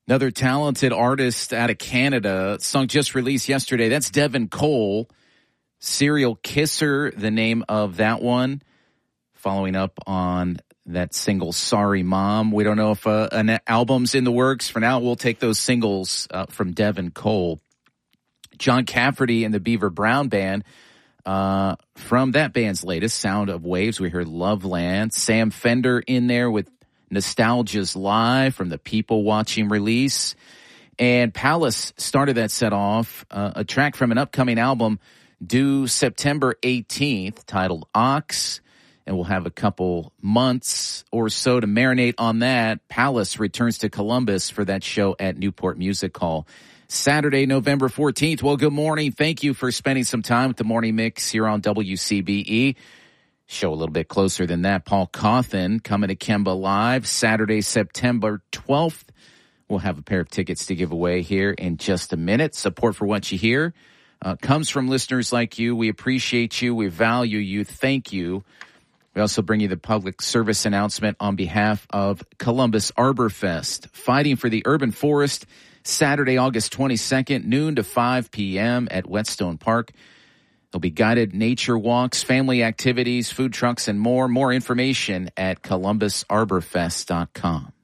Another talented artist out of Canada, song just released yesterday. That's Devin Cole, Serial Kisser, the name of that one. Following up on that single, Sorry Mom. We don't know if an album's in the works. For now, we'll take those singles from Devin Cole. John Cafferty and the Beaver Brown Band. From that band's latest, Sound of Waves, we heard Loveland. Sam Fender in there with Nostalgia's Live from the People Watching release. And Palace started that set off, a track from an upcoming album due September 18th titled Ox. And we'll have a couple months or so to marinate on that. Palace returns to Columbus for that show at Newport Music Hall Saturday, November 14th. Well, good morning. Thank you for spending some time with the Morning Mix here on WCBE. Show a little bit closer than that. Paul Cauthen coming to Kemba Live Saturday, September 12th. We'll have a pair of tickets to give away here in just a minute. Support for what you hear comes from listeners like you. We appreciate you. We value you. Thank you. We also bring you the public service announcement on behalf of Columbus Arbor Fest, fighting for the urban forest, Saturday, August 22nd, noon to 5 p.m. at Whetstone Park. There'll be guided nature walks, family activities, food trucks, and more. More information at columbusarborfest.com.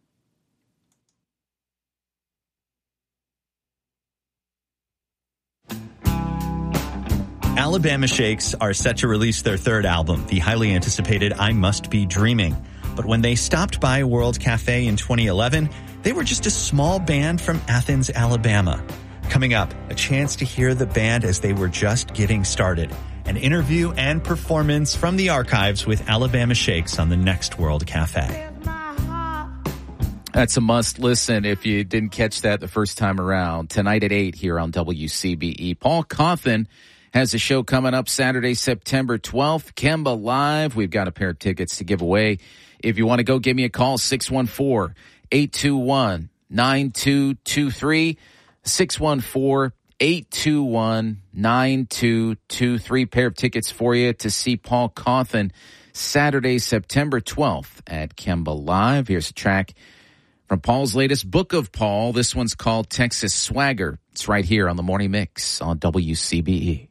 Alabama Shakes are set to release their third album, the highly anticipated I Must Be Dreaming. But when they stopped by World Cafe in 2011, they were just a small band from Athens, Alabama. Coming up, a chance to hear the band as they were just getting started. An interview and performance from the archives with Alabama Shakes on the next World Cafe. That's a must listen if you didn't catch that the first time around. Tonight at 8 here on WCBE. Paul Cauthen has a show coming up Saturday, September 12th. Kemba Live. We've got a pair of tickets to give away. If you want to go, give me a call, 614-821-9223. 614-821-9223. Pair of tickets for you to see Paul Cauthen Saturday, September 12th at Kemba Live. Here's a track from Paul's latest Book of Paul. This one's called Texas Swagger. It's right here on the Morning Mix on WCBE.